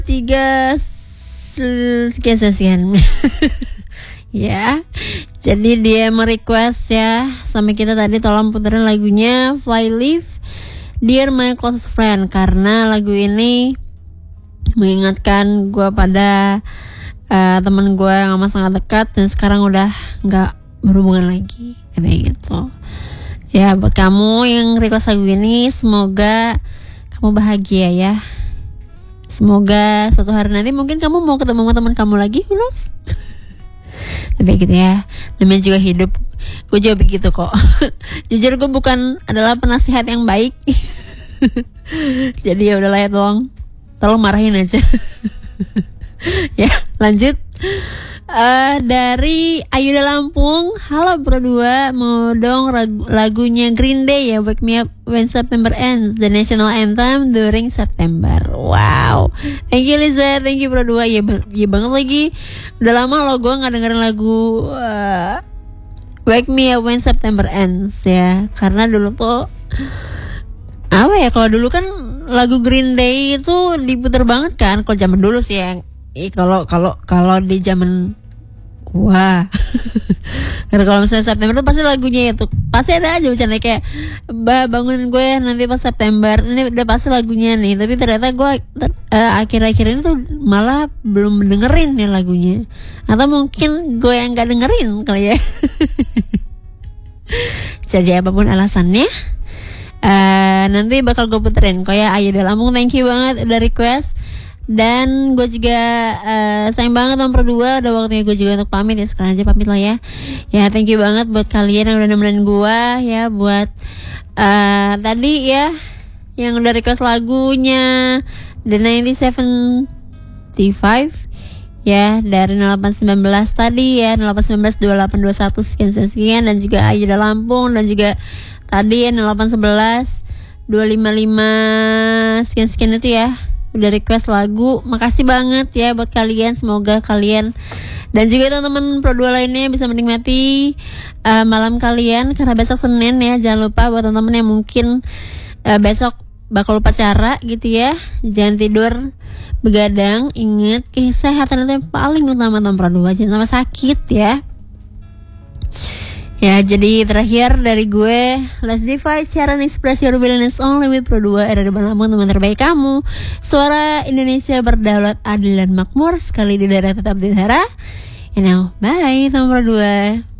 3 sekian ya. Jadi dia merequest ya sama kita tadi, tolong puterin lagunya Flyleaf Dear My Close Friend, karena lagu ini mengingatkan gue pada teman gue yang amat sangat dekat dan sekarang udah nggak berhubungan lagi, kayak gitu. Ya, buat kamu yang request lagu ini, semoga kamu bahagia ya. Semoga suatu hari nanti mungkin kamu mau ketemu sama teman kamu lagi, who knows? Tapi gitu ya, namanya juga hidup. Gue juga begitu kok. Jujur gue bukan adalah penasihat yang baik. Jadi ya udahlah ya, tolong marahin aja. Ya, lanjut. Dari Ayuda Lampung, halo berdua, mau dong lagunya Green Day ya, Wake Me Up When September Ends, the national anthem during September. Wow, thank you Liza, thank you berdua. Ya banget lagi, udah lama loh gue nggak dengerin lagu Wake Me Up When September Ends ya, karena dulu tuh apa ya, kalau dulu kan lagu Green Day itu diputer banget kan, kalau zaman dulu sih ya. Kalau di zaman gua karena kalau misalnya September tuh pasti lagunya itu pasti ada aja bercanda kayak bangunin gue nanti pas September, ini udah pasti lagunya nih. Tapi ternyata gue akhir-akhir ini tuh malah belum dengerin nih lagunya, atau mungkin gue yang gak dengerin kali ya. Jadi apapun alasannya, nanti bakal gue puterin kok ya. Ayo dalam thank you banget udah request. Dan gue juga sayang banget sama berdua, udah waktunya gue juga untuk pamit ya. Sekarang aja pamit lah ya. Ya thank you banget buat kalian yang udah nemenin gue ya. Buat tadi ya yang udah request lagunya The 1975 ya, dari 0819 tadi ya, 0819 2821 sekian. Dan juga Ayuda Lampung, dan juga tadi ya 0811 255 sekian itu ya, udah request lagu. Makasih banget ya buat kalian. Semoga kalian dan juga teman-teman Pro2 lainnya bisa menikmati malam kalian, karena besok Senin ya. Jangan lupa buat teman-teman yang mungkin besok bakal upacara gitu ya, jangan tidur begadang. Ingat, kesehatan itu yang paling utama teman Pro2, jangan sampai sakit ya. Ya, jadi terakhir dari gue, let's divide siaran ekspresi your willingness only with Pro2 era depan lambung teman terbaik kamu. Suara Indonesia berdaulat, adil dan makmur, sekali di daerah tetap di daerah. And now, bye teman Pro2.